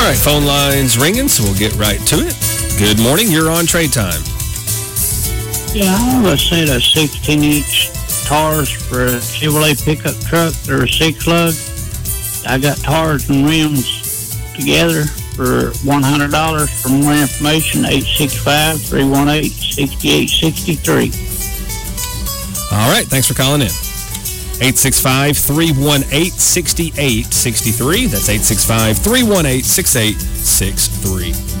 right, phone lines ringing, so we'll get right to it. Good morning. You're on Trade Time. Yeah, I was set a 16-inch tires for a Chevrolet pickup truck. They're a 6-lug. I got tires and rims together for $100. For more information, 865-318-6863. All right, thanks for calling in. 865-318-6863. That's 865-318-6863.